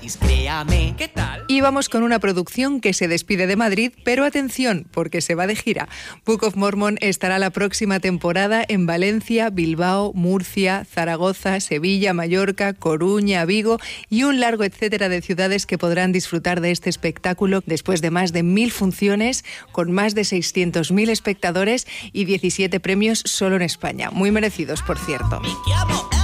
Créame, ¿qué tal? Y vamos con una producción que se despide de Madrid, pero atención, porque se va de gira. Book of Mormon estará la próxima temporada en Valencia, Bilbao, Murcia, Zaragoza, Sevilla, Mallorca, Coruña, Vigo y un largo etcétera de ciudades que podrán disfrutar de este espectáculo después de más de 1000 funciones, con más de 600.000 espectadores y 17 premios solo en España. Muy merecidos, por cierto.